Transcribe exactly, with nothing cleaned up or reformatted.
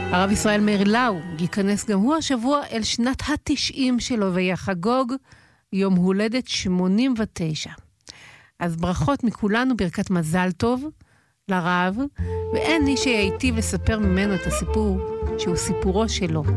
הרב ישראל מאיר לאו ייכנס גם הוא השבוע אל שנת התשעים שלו ויחגוג יום הולדת שמונים ותשע. אז ברכות מכולנו, ברכת מזל טוב לרב, ואין מי שיטיב לספר ממנו את הסיפור שהוא סיפורו שלו.